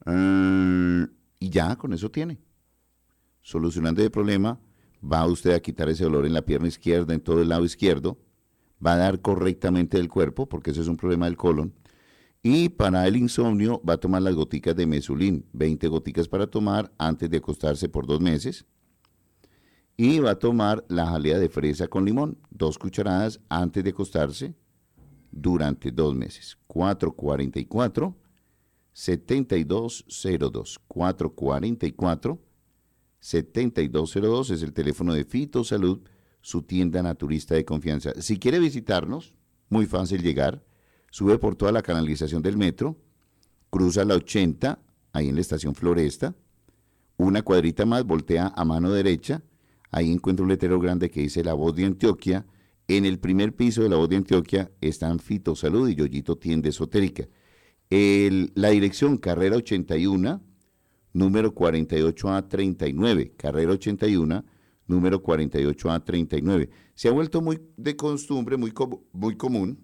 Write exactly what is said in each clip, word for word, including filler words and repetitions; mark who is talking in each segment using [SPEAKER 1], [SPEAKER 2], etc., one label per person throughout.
[SPEAKER 1] Uh, y ya, con eso tiene. Solucionando el problema, va usted a quitar ese dolor en la pierna izquierda, en todo el lado izquierdo, va a dar correctamente del cuerpo, porque ese es un problema del colon. Y para el insomnio va a tomar las goticas de Mesulin, veinte goticas para tomar antes de acostarse por dos meses. Y va a tomar la jalea de fresa con limón, dos cucharadas antes de acostarse durante dos meses. cuatro cuarenta y cuatro, setenta y dos cero dos. cuatro cuarenta y cuatro, setenta y dos cero dos es el teléfono de Fitosalud, su tienda naturista de confianza. Si quiere visitarnos, muy fácil llegar. Sube por toda la canalización del metro, cruza la ochenta, ahí en la estación Floresta, una cuadrita más, voltea a mano derecha, ahí encuentra un letrero grande que dice La Voz de Antioquia. En el primer piso de La Voz de Antioquia están Fitosalud y Yoyito Tienda Esotérica. El, la dirección, carrera ochenta y uno, número cuarenta y ocho A treinta y nueve, carrera ochenta y uno, número cuarenta y ocho A treinta y nueve. Se ha vuelto muy de costumbre, muy, muy común,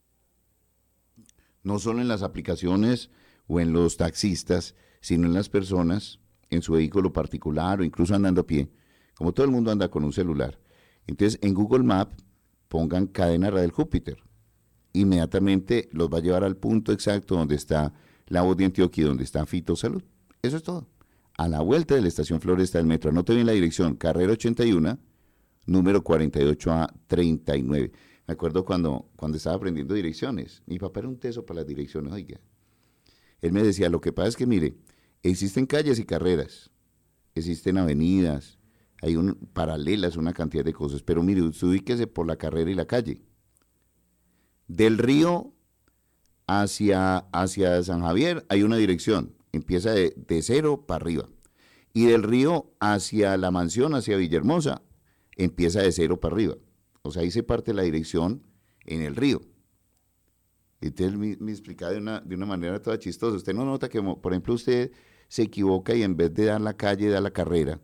[SPEAKER 1] no solo en las aplicaciones o en los taxistas, sino en las personas, en su vehículo particular o incluso andando a pie, como todo el mundo anda con un celular. Entonces, en Google Maps, pongan Cadena Radial Júpiter. Inmediatamente los va a llevar al punto exacto donde está La Voz de Antioquia y donde está Fitosalud. Eso es todo. A la vuelta de la estación Floresta del metro, anote bien la dirección, carrera ochenta y uno, número cuarenta y ocho A treinta y nueve. Me acuerdo cuando, cuando estaba aprendiendo direcciones. Mi papá era un teso para las direcciones, oiga. Él me decía, lo que pasa es que, mire, existen calles y carreras, existen avenidas, hay un, paralelas, una cantidad de cosas, pero mire, usted ubíquese por la carrera y la calle. Del río hacia, hacia San Javier hay una dirección, empieza de, de cero para arriba. Y del río hacia la mansión, hacia Villahermosa, empieza de cero para arriba. O sea, ahí se parte la dirección en el río. Entonces me, me explicaba de una, de una manera toda chistosa. Usted no nota que, por ejemplo, usted se equivoca y en vez de dar la calle, da la carrera.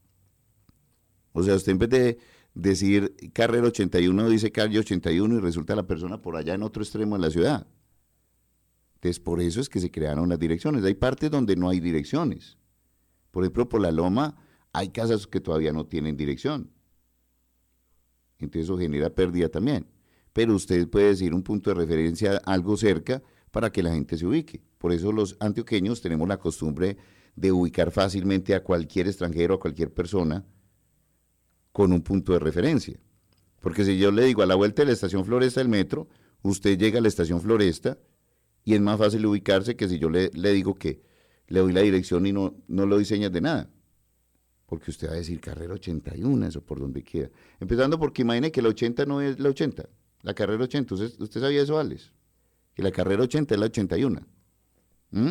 [SPEAKER 1] O sea, usted en vez de decir carrera ochenta y uno, dice calle ochenta y uno y resulta la persona por allá en otro extremo de la ciudad. Entonces, por eso es que se crearon las direcciones. Hay partes donde no hay direcciones. Por ejemplo, por la Loma hay casas que todavía no tienen dirección. Entonces eso genera pérdida también. Pero usted puede decir un punto de referencia, algo cerca, para que la gente se ubique. Por eso los antioqueños tenemos la costumbre de ubicar fácilmente a cualquier extranjero, a cualquier persona, con un punto de referencia. Porque si yo le digo a la vuelta de la estación Floresta del metro, usted llega a la estación Floresta y es más fácil ubicarse que si yo le, le digo que le doy la dirección y no, no le doy señas de nada. Porque usted va a decir carrera ochenta y uno, eso por donde queda. Empezando porque imagine que la ochenta no es la ochenta, la carrera ochenta. ¿Usted, usted sabía eso, Alex? Que la carrera ochenta es la ochenta y uno. ¿Mm?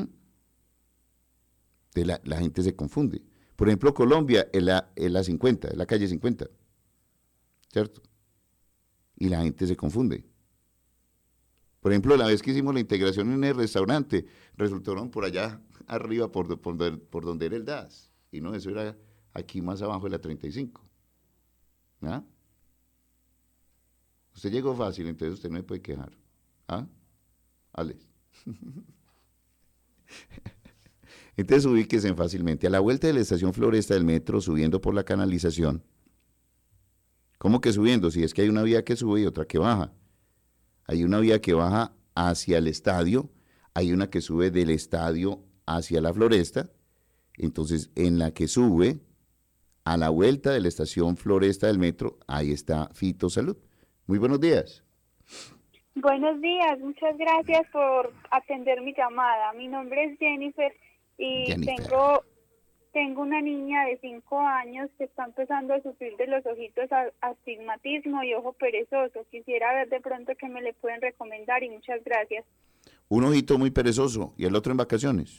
[SPEAKER 1] La, la gente se confunde. Por ejemplo, Colombia es la, es la cincuenta, es la calle cincuenta. ¿Cierto? Y la gente se confunde. Por ejemplo, la vez que hicimos la integración en el restaurante, resultaron por allá arriba, por, por, por donde era el D A S. Y no, eso era aquí más abajo de la treinta y cinco. ¿Ah? Usted llegó fácil, entonces usted no me puede quejar. ¿Ah? Alex. Entonces ubíquese fácilmente. A la vuelta de la estación Floresta del metro, subiendo por la canalización. ¿Cómo que subiendo? Si es que hay una vía que sube y otra que baja. Hay una vía que baja hacia el estadio, hay una que sube del estadio hacia la Floresta. Entonces, en la que sube, a la vuelta de la estación Floresta del metro, ahí está Fitosalud. Muy buenos días.
[SPEAKER 2] Buenos días, muchas gracias por atender mi llamada. Mi nombre es Jennifer y
[SPEAKER 1] Jennifer.
[SPEAKER 2] tengo tengo una niña de cinco años que está empezando a sufrir de los ojitos, a, astigmatismo y ojo perezoso. Quisiera ver de pronto qué me le pueden recomendar y muchas gracias.
[SPEAKER 1] Un ojito muy perezoso y el otro en vacaciones.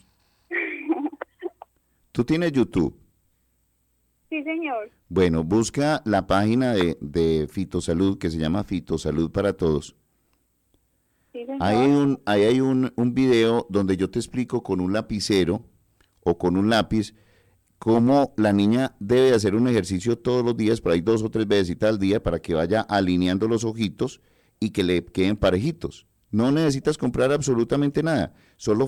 [SPEAKER 1] ¿Tú tienes YouTube?
[SPEAKER 2] Sí, señor.
[SPEAKER 1] Bueno, busca la página de, de Fitosalud que se llama Fitosalud para Todos.
[SPEAKER 2] Sí, señor.
[SPEAKER 1] Ahí hay, un, ahí hay un, un video donde yo te explico con un lapicero o con un lápiz cómo la niña debe hacer un ejercicio todos los días, por ahí dos o tres veces al día, para que vaya alineando los ojitos y que le queden parejitos. No necesitas comprar absolutamente nada, solo